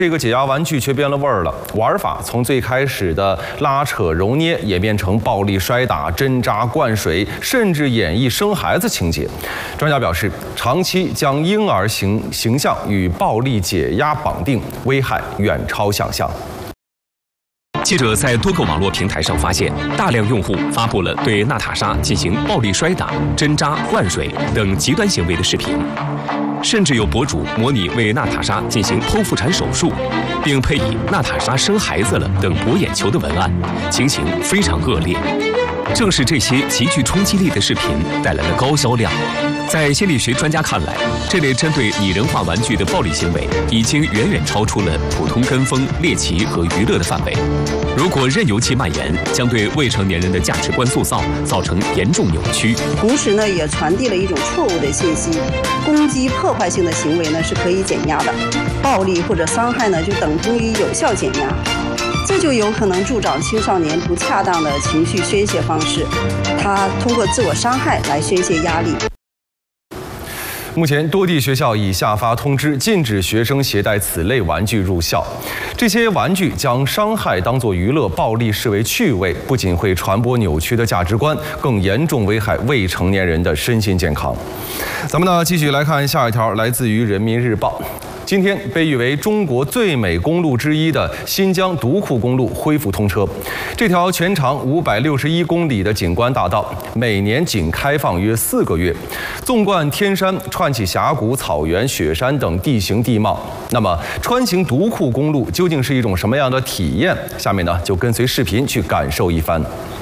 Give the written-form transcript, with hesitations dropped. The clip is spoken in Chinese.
这个解压玩具却变了味儿了，玩法从最开始的拉扯揉捏演变成暴力摔打、针扎、灌水，甚至演绎生孩子情节。专家表示，长期将婴儿形象与暴力解压绑定，危害远超想象。 记者在多个网络平台上发现，大量用户发布了对娜塔莎进行暴力摔打、针扎、灌水等极端行为的视频，甚至有博主模拟为娜塔莎进行剖腹产手术，并配以“娜塔莎生孩子了”等博眼球的文案，情形非常恶劣。正是这些极具冲击力的视频带来了高销量。在心理学专家看来，这类针对拟人化玩具的暴力行为已经远远超出了普通跟风、猎奇和娱乐的范围。如果任由其蔓延，将对未成年人的价值观塑造造成严重扭曲。 同时呢，也传递了一种错误的信息：攻击、破坏性的行为呢是可以减压的，暴力或者伤害呢就等同于有效减压。 这就有可能助长青少年不恰当的情绪宣泄方式，他通过自我伤害来宣泄压力。 目前，多地学校已下发通知，禁止学生携带此类玩具入校。这些玩具将伤害当作娱乐、暴力视为趣味，不仅会传播扭曲的价值观，更严重危害未成年人的身心健康。咱们呢，继续来看下一条，来自于《人民日报》。 今天，被誉为中国最美公路之一的新疆独库公路恢复通车。这条全长561公里的景观大道，每年仅开放约4个月，纵贯天山，串起峡谷、草原、雪山等地形地貌。那么，穿行独库公路究竟是一种什么样的体验？下面呢，就跟随视频去感受一番。